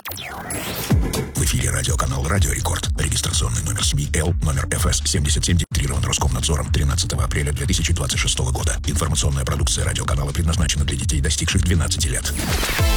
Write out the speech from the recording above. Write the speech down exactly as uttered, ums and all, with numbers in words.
В эфире радиоканал «Радио Рекорд». Регистрационный номер СМИ Л, номер эф эс семьдесят семь, регистрирован Роскомнадзором тринадцатого апреля две тысячи двадцать шестого года. Информационная продукция радиоканала предназначена для детей, достигших двенадцати лет.